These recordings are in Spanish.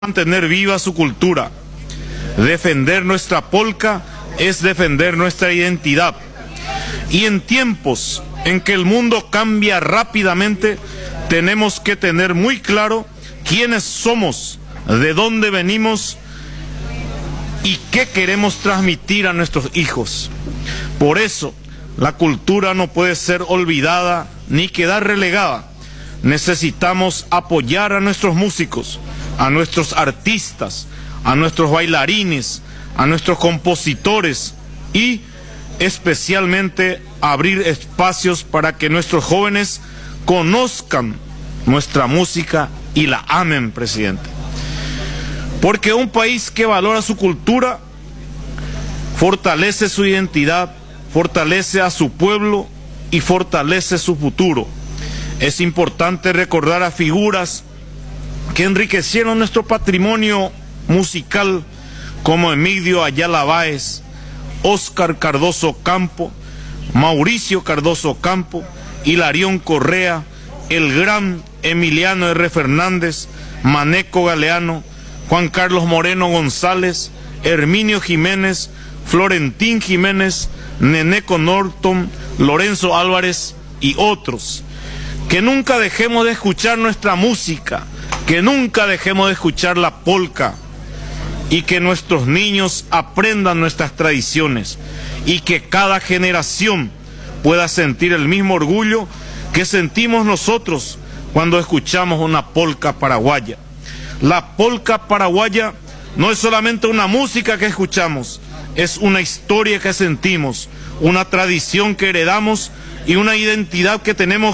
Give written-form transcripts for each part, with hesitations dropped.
mantener viva su cultura. Defender nuestra polca es defender nuestra identidad. Y en tiempos en que el mundo cambia rápidamente, tenemos que tener muy claro quiénes somos, de dónde venimos y qué queremos transmitir a nuestros hijos. Por eso, la cultura no puede ser olvidada ni quedar relegada. Necesitamos apoyar a nuestros músicos, a nuestros artistas, a nuestros bailarines, a nuestros compositores y especialmente abrir espacios para que nuestros jóvenes conozcan nuestra música y la amen, presidente. Porque un país que valora su cultura fortalece su identidad, fortalece a su pueblo y fortalece su futuro. Es importante recordar a figuras que enriquecieron nuestro patrimonio musical, como Emilio Ayala Báez, Óscar Cardoso Campo, Mauricio Cardoso Campo, Hilarión Correa, el gran Emiliano R. Fernández, Maneco Galeano, Juan Carlos Moreno González, Herminio Jiménez, Florentín Jiménez, Neneco Norton, Lorenzo Álvarez y otros. Que nunca dejemos de escuchar nuestra música, que nunca dejemos de escuchar la polca y que nuestros niños aprendan nuestras tradiciones y que cada generación pueda sentir el mismo orgullo que sentimos nosotros cuando escuchamos una polca paraguaya. La polca paraguaya no es solamente una música que escuchamos, es una historia que sentimos, una tradición que heredamos y una identidad que tenemos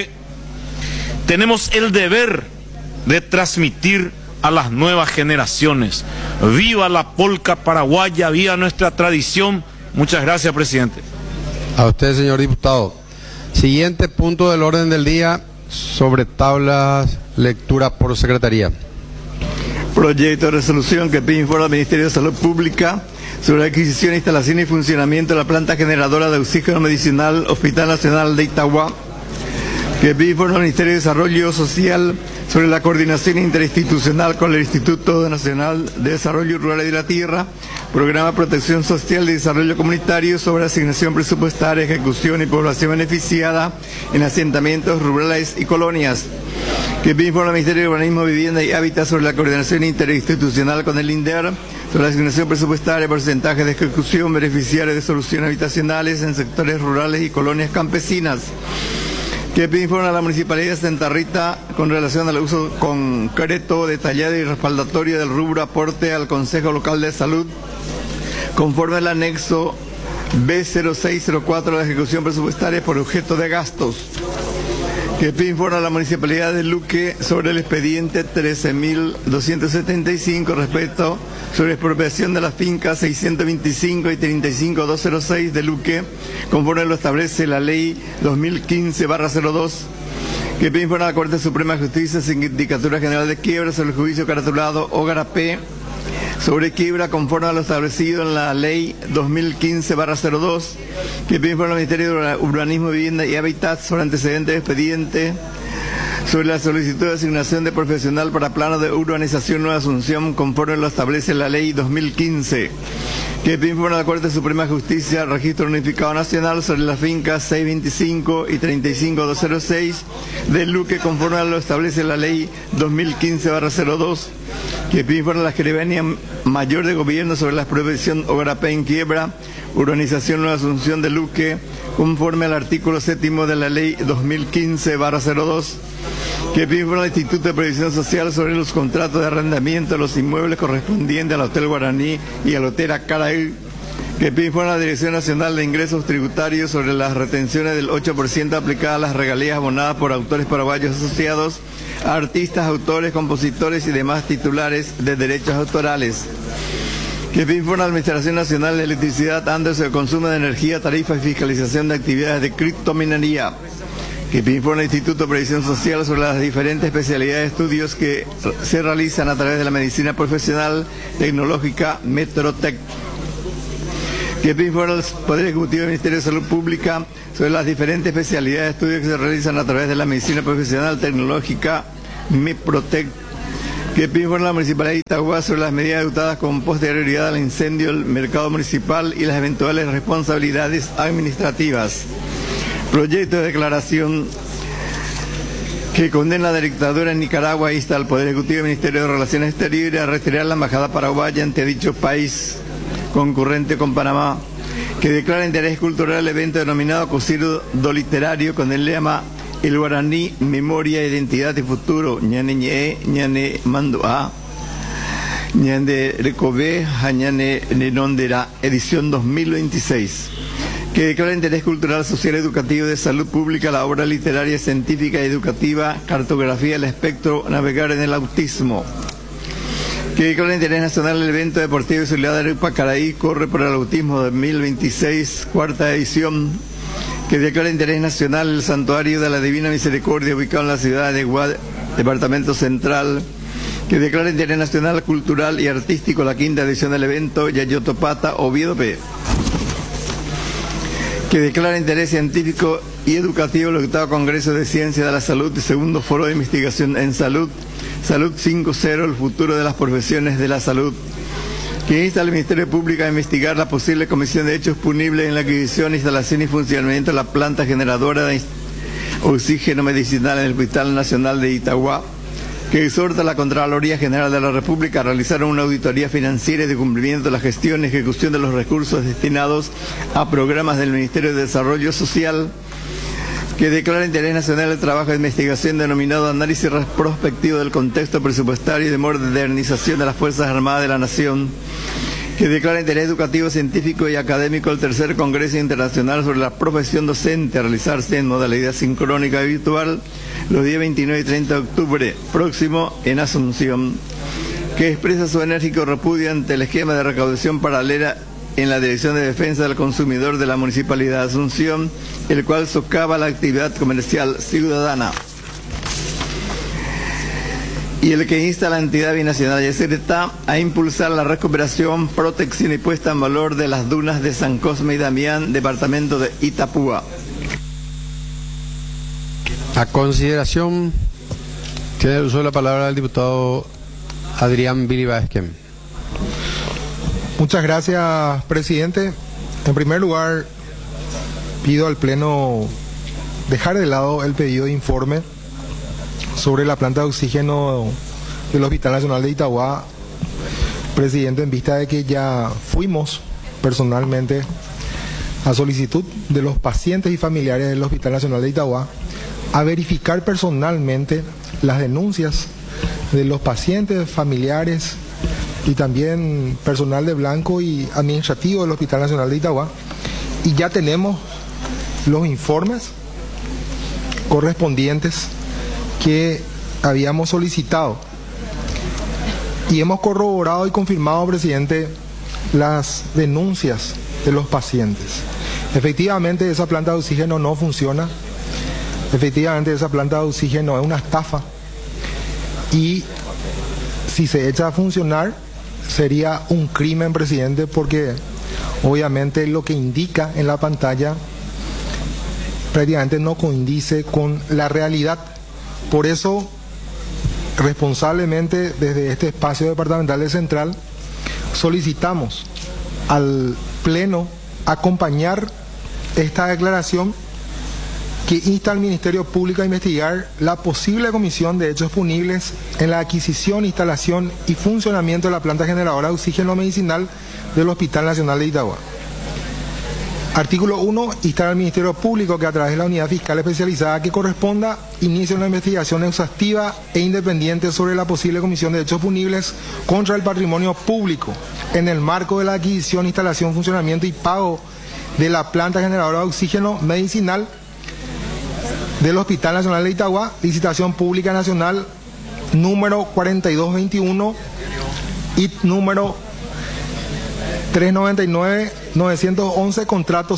el deber de transmitir a las nuevas generaciones. Viva la polca paraguaya, viva nuestra tradición. Muchas gracias, presidente. A usted, señor diputado. Siguiente punto del orden del día, sobre tablas, lectura por secretaría. Proyecto de resolución que pide informe al Ministerio de Salud Pública sobre la adquisición, instalación y funcionamiento de la planta generadora de oxígeno medicinal Hospital Nacional de Itagua. Que pide informe al Ministerio de Desarrollo Social sobre la coordinación interinstitucional con el Instituto Nacional de Desarrollo Rural y de la Tierra, Programa de Protección Social y Desarrollo Comunitario sobre asignación presupuestaria, ejecución y población beneficiada en asentamientos rurales y colonias. Que pide informe al Ministerio de Urbanismo, Vivienda y Hábitat sobre la coordinación interinstitucional con el INDER sobre la asignación presupuestaria, porcentaje de ejecución, beneficiarios de soluciones habitacionales en sectores rurales y colonias campesinas. Que pide informe a la Municipalidad de Santa Rita con relación al uso concreto, detallado y respaldatorio del rubro aporte al Consejo Local de Salud, conforme al anexo B0604 de la ejecución presupuestaria por objeto de gastos. Que pide informe a la Municipalidad de Luque sobre el expediente 13.275 respecto sobre expropiación de las fincas 625 y 35206 de Luque, conforme lo establece la ley 2015/02. Que pide informe a la Corte Suprema de Justicia, Sindicatura General de Quiebra, sobre el juicio caratulado Ógara P. sobre quiebra conforme a lo establecido en la ley 2015/02, que pide informe al Ministerio de Urbanismo, Vivienda y Hábitat sobre antecedentes de expediente, sobre la solicitud de asignación de profesional para plano de urbanización Nueva Asunción conforme lo establece la ley 2015. Que pide informe a la Corte Suprema de Justicia, Registro Unificado Nacional sobre las fincas 625 y 35206 de Luque conforme a lo establece la ley 2015/02. Que pide informe a la Escribanía Mayor de Gobierno sobre la expropiación Ogarapé en quiebra, urbanización Nueva Asunción de Luque, conforme al artículo 7º de la ley 2015/02. Que pide informe al Instituto de Previsión Social sobre los contratos de arrendamiento de los inmuebles correspondientes al Hotel Guaraní y al Hotel Acaraí. Que pide informe a la Dirección Nacional de Ingresos Tributarios sobre las retenciones del 8% aplicadas a las regalías abonadas por autores paraguayos asociados a artistas, autores, compositores y demás titulares de derechos autorales. Que pide informe a la Administración Nacional de Electricidad, ANDE, sobre consumo de energía, tarifa y fiscalización de actividades de criptominería. Que pide informe al Instituto de Previsión Social sobre las diferentes especialidades de estudios que se realizan a través de la medicina profesional tecnológica Metrotec. Que pide informe al Poder Ejecutivo del Ministerio de Salud Pública sobre las diferentes especialidades de estudios que se realizan a través de la medicina profesional tecnológica Meprotec. Que pide informe a la Municipalidad de Itagua sobre las medidas adoptadas con posterioridad al incendio del mercado municipal y las eventuales responsabilidades administrativas. Proyecto de declaración que condena la dictadura en Nicaragua e insta al Poder Ejecutivo y Ministerio de Relaciones Exteriores a retirar la embajada paraguaya ante dicho país concurrente con Panamá. Que declara interés cultural el evento denominado Cocido Literario con el lema El Guaraní, Memoria, Identidad y Futuro, ñane ñe, ñane mandoa, ñane recobé, ñane nenondera, edición 2026. Que declara interés cultural, social, educativo, de salud pública la obra literaria, científica y educativa Cartografía del espectro, navegar en el autismo. Que declara interés nacional el evento deportivo y solidario Pacaraí, corre por el autismo 2026, cuarta edición. Que declara interés nacional el Santuario de la Divina Misericordia, ubicado en la ciudad de Guad, departamento central. Que declara interés nacional, cultural y artístico la quinta edición del evento Yayotopata, Oviedo P. Que declara interés científico y educativo el octavo Congreso de Ciencia de la Salud y segundo Foro de Investigación en Salud, Salud 5.0, el futuro de las profesiones de la salud. Que insta al Ministerio Público a investigar la posible comisión de hechos punibles en la adquisición, instalación y funcionamiento de la planta generadora de oxígeno medicinal en el Hospital Nacional de Itagua. Que exhorta a la Contraloría General de la República a realizar una auditoría financiera y de cumplimiento de la gestión y ejecución de los recursos destinados a programas del Ministerio de Desarrollo Social. Que declara interés nacional el trabajo de investigación denominado Análisis Prospectivo del Contexto Presupuestario y de Modernización de las Fuerzas Armadas de la Nación. Que declara interés educativo, científico y académico el tercer Congreso Internacional sobre la Profesión Docente a realizarse en modalidad sincrónica y virtual los días 29 y 30 de octubre próximo en Asunción. Que expresa su enérgico repudio ante el esquema de recaudación paralela en la Dirección de Defensa del Consumidor de la Municipalidad de Asunción, el cual socava la actividad comercial ciudadana. Y el que insta a la entidad binacional Yacyretá a impulsar la recuperación, protección y puesta en valor de las dunas de San Cosme y Damián, departamento de Itapúa. A consideración, tiene el uso de la palabra el diputado Adrián Billy Vázquez. Muchas gracias, presidente. En primer lugar, pido al Pleno dejar de lado el pedido de informe sobre la planta de oxígeno del Hospital Nacional de Itagua, presidente, en vista de que ya fuimos personalmente a solicitud de los pacientes y familiares del Hospital Nacional de Itagua a verificar personalmente las denuncias de los pacientes, familiares y también personal de blanco y administrativo del Hospital Nacional de Itagua, y ya tenemos los informes correspondientes que habíamos solicitado y hemos corroborado y confirmado, presidente, las denuncias de los pacientes. Efectivamente, esa planta de oxígeno no funciona. Efectivamente, esa planta de oxígeno es una estafa, y si se echa a funcionar sería un crimen, presidente, porque obviamente lo que indica en la pantalla prácticamente no coincide con la realidad. Por eso, responsablemente, desde este espacio departamental de Central, solicitamos al Pleno acompañar esta declaración que insta al Ministerio Público a investigar la posible comisión de hechos punibles en la adquisición, instalación y funcionamiento de la planta generadora de oxígeno medicinal del Hospital Nacional de Itagua. Artículo 1. Instar al Ministerio Público que a través de la Unidad Fiscal Especializada que corresponda inicie una investigación exhaustiva e independiente sobre la posible comisión de hechos punibles contra el patrimonio público en el marco de la adquisición, instalación, funcionamiento y pago de la planta generadora de oxígeno medicinal del Hospital Nacional de Itagua, licitación pública nacional número 4221 y número 399-911, contrato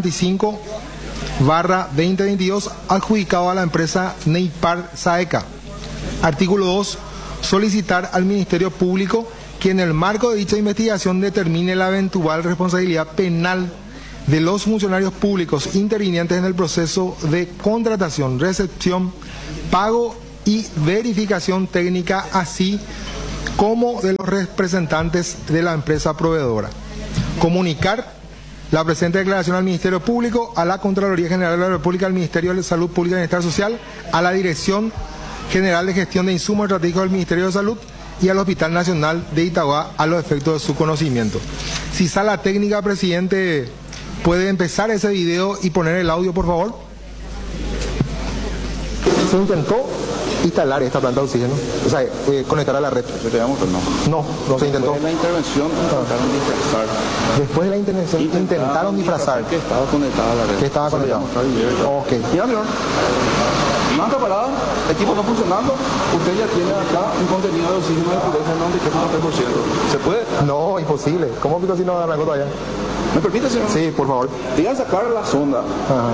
145/2022, adjudicado a la empresa Neipar Saeca. Artículo 2. Solicitar al Ministerio Público que en el marco de dicha investigación determine la eventual responsabilidad penal de los funcionarios públicos intervinientes en el proceso de contratación, recepción, pago y verificación técnica, así como de los representantes de la empresa proveedora. Comunicar la presente declaración al Ministerio Público, a la Contraloría General de la República, al Ministerio de Salud Pública y Bienestar Social, a la Dirección General de Gestión de Insumos Estratégicos del Ministerio de Salud y al Hospital Nacional de Itagua a los efectos de su conocimiento. Si sala técnica, presidente, puede empezar ese video y poner el audio, por favor. Se intentó instalar esta planta de oxígeno, o sea, conectar a la red. No se intentó. Después de la intervención intentaron disfrazar. Después de la intervención intentaron disfrazar. Que estaba conectada a la red. Que estaba conectado. Ok. Mira, señor. Manta parada, equipo no funcionando. Usted ya tiene acá un contenido de oxígeno de pureza del 93%. ¿Se puede? No, imposible. ¿Cómo pico si no arrancó todavía? ¿Me permite, señor? Sí, por favor. Digan sacar la sonda. Ajá.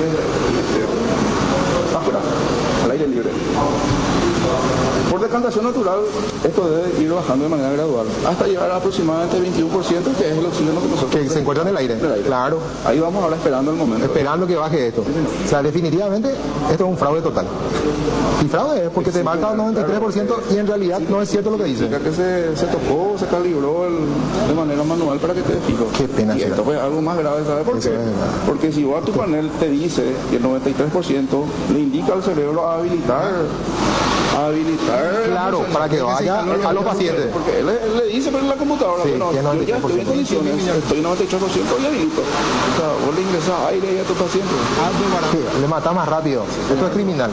Afuera, al aire libre. Por decantación natural, esto debe ir bajando de manera gradual, hasta llegar a aproximadamente 21%, que es el oxígeno que nosotros... Que se encuentra en el aire. Claro. Ahí vamos ahora esperando el momento. Esperando que baje esto. O sea, definitivamente, esto es un fraude total. Y fraude es porque te marca un 93% y en realidad no es cierto lo que dice. Que se tocó, se calibró de manera manual para que te fijo. Qué pena. Y esto fue algo más grave, ¿sabes por qué? Porque si vos a tu panel te dice que el 93% le indica al cerebro a habilitar. Claro, para que vaya a los pacientes. Porque él le dice pero en la computadora, sí, bueno, yo ya estoy en condiciones, estoy en 98% y habilito. O sea, vos le ingresas aire a tu paciente. Sí, le mata más rápido. Esto es criminal.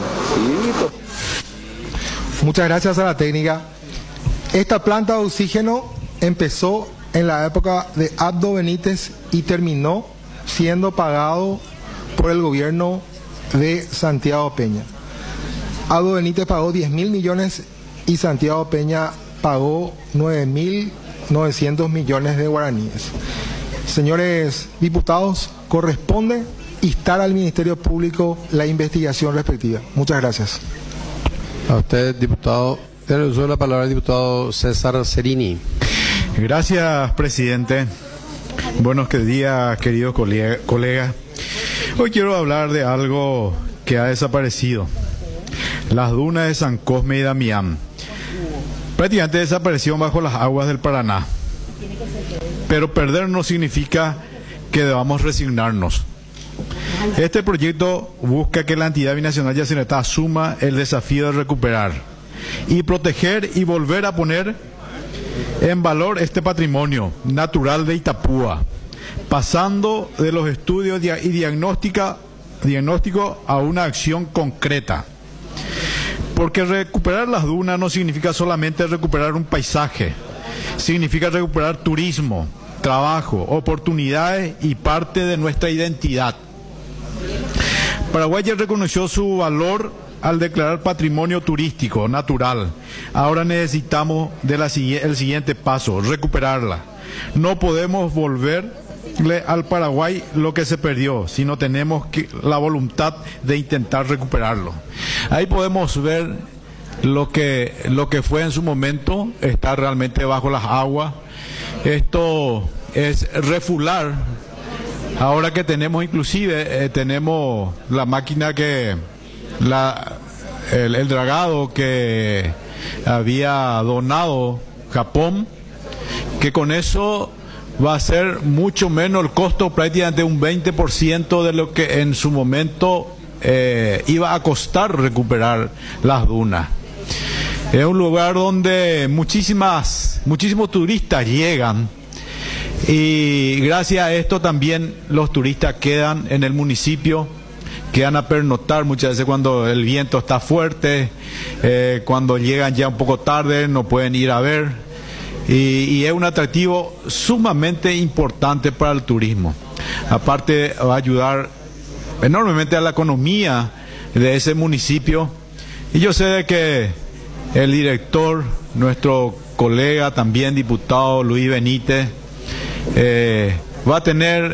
Sí. Muchas gracias a la técnica. Esta planta de oxígeno empezó en la época de Abdo Benítez y terminó siendo pagado por el gobierno de Santiago Peña. Abdo Benítez pagó 10.000 millones y Santiago Peña pagó 9.900 millones de guaraníes. Señores diputados, corresponde instar al Ministerio Público la investigación respectiva. Muchas gracias. A usted, diputado. Tiene uso de la palabra el diputado César Cerini. Gracias, presidente. Buenos días, queridos colegas. Hoy quiero hablar de algo que ha desaparecido. Las dunas de San Cosme y Damián prácticamente desaparecieron bajo las aguas del Paraná. Pero perder no significa que debamos resignarnos. Este proyecto busca que la entidad binacional Yacyretá asuma el desafío de recuperar y proteger y volver a poner en valor este patrimonio natural de Itapúa, pasando de los estudios y diagnóstico a una acción concreta. Porque recuperar las dunas no significa solamente recuperar un paisaje, significa recuperar turismo, trabajo, oportunidades y parte de nuestra identidad. Paraguay ya reconoció su valor al declarar patrimonio turístico natural. Ahora necesitamos el siguiente paso, recuperarla. No podemos volverle al Paraguay lo que se perdió, sino tenemos la voluntad de intentar recuperarlo. Ahí podemos ver lo que fue en su momento, está realmente bajo las aguas. Esto es refular. Ahora que tenemos inclusive, tenemos la máquina el dragado que había donado Japón, que con eso va a ser mucho menos el costo, prácticamente un 20% de lo que en su momento iba a costar recuperar las dunas. Es un lugar donde muchísimos turistas llegan. Y gracias a esto también los turistas quedan en el municipio, quedan a pernoctar muchas veces cuando el viento está fuerte, cuando llegan ya un poco tarde no pueden ir a ver, y es un atractivo sumamente importante para el turismo. Aparte va a ayudar enormemente a la economía de ese municipio, y yo sé de que el director, nuestro colega también diputado Luis Benítez, va a tener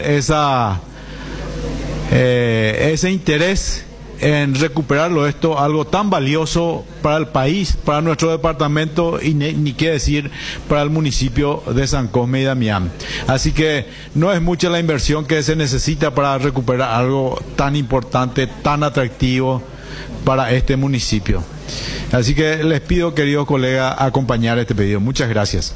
ese interés en recuperarlo, esto algo tan valioso para el país, para nuestro departamento y ni qué decir para el municipio de San Cosme y Damián. Así que no es mucha la inversión que se necesita para recuperar algo tan importante, tan atractivo para este municipio. Así que les pido, queridos colegas, acompañar este pedido. Muchas gracias.